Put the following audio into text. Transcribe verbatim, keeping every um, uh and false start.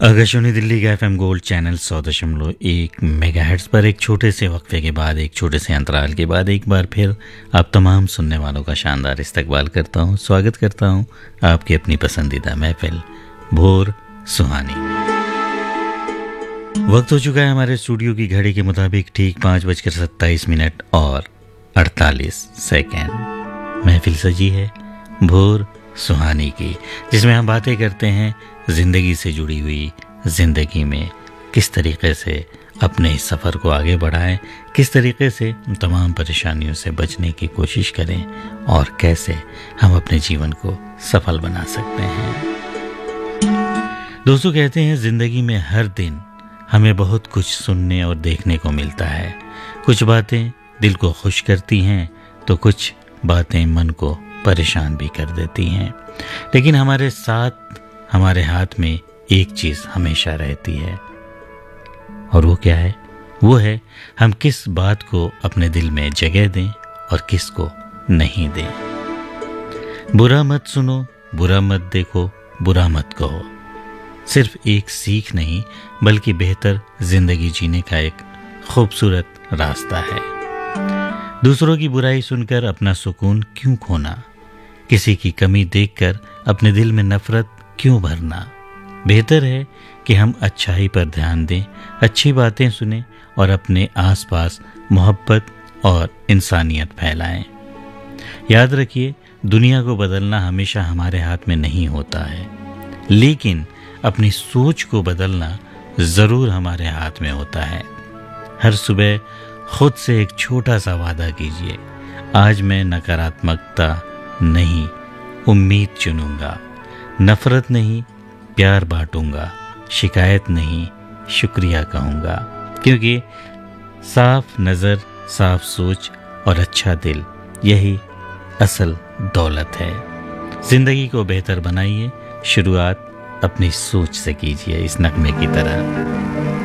आकाशवाणी दिल्ली का FM gold channel सौ दशमलव एक मेगाहर्ट्ज पर एक छोटे से वक्फे के बाद, एक छोटे से अंतराल के बाद एक बार फिर आप तमाम सुनने वालों का शानदार इस्तकबाल करता हूं, स्वागत करता हूं आपकी अपनी पसंदीदा महफिल भोर सुहानी। वक्त हो चुका है हमारे स्टूडियो की घड़ी के मुताबिक ठीक पाँच बजकर सत्ताईस मिनट और अड़तालीस सेकेंड। महफिल सजी है भोर सुहानी की, जिसमें हम बातें करते हैं ज़िंदगी से जुड़ी हुई, ज़िंदगी में किस तरीके से अपने इस सफ़र को आगे बढ़ाएं, किस तरीके से तमाम परेशानियों से बचने की कोशिश करें और कैसे हम अपने जीवन को सफल बना सकते हैं। दोस्तों, कहते हैं ज़िंदगी में हर दिन हमें बहुत कुछ सुनने और देखने को मिलता है। कुछ बातें दिल को खुश करती हैं तो कुछ बातें मन को परेशान भी कर देती हैं, लेकिन हमारे साथ हमारे हाथ में एक चीज़ हमेशा रहती है, और वो क्या है? वो है हम किस बात को अपने दिल में जगह दें और किस को नहीं दें। बुरा मत सुनो, बुरा मत देखो, बुरा मत कहो, सिर्फ एक सीख नहीं बल्कि बेहतर जिंदगी जीने का एक खूबसूरत रास्ता है। दूसरों की बुराई सुनकर अपना सुकून क्यों खोना, किसी की कमी देखकर अपने दिल में नफरत क्यों भरना। बेहतर है कि हम अच्छाई पर ध्यान दें, अच्छी बातें सुनें और अपने आसपास मोहब्बत और इंसानियत फैलाएं। याद रखिए, दुनिया को बदलना हमेशा हमारे हाथ में नहीं होता है, लेकिन अपनी सोच को बदलना ज़रूर हमारे हाथ में होता है। हर सुबह खुद से एक छोटा सा वादा कीजिए, आज मैं नकारात्मकता नहीं उम्मीद चुनूंगा, नफरत नहीं प्यार बांटूंगा, शिकायत नहीं शुक्रिया कहूँगा, क्योंकि साफ नज़र, साफ सोच और अच्छा दिल यही असल दौलत है। ज़िंदगी को बेहतर बनाइए, शुरुआत अपनी सोच से कीजिए, इस नगमे की तरह।